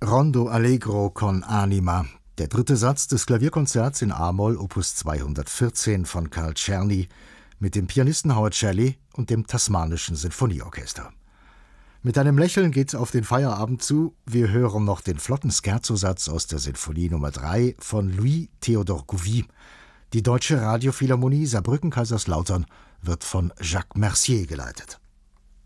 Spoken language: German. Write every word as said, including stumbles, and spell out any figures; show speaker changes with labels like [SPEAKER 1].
[SPEAKER 1] Rondo Allegro con Anima, der dritte Satz des Klavierkonzerts in a-Moll Opus zweihundertvierzehn von Carl Czerny mit dem Pianisten Howard Shelley und dem Tasmanischen Sinfonieorchester. Mit einem Lächeln geht's auf den Feierabend zu. Wir hören noch den flotten Scherzosatz aus der Sinfonie Nummer drei von Louis Théodore Gouvy. Die Deutsche Radiophilharmonie Saarbrücken-Kaiserslautern wird von Jacques Mercier geleitet.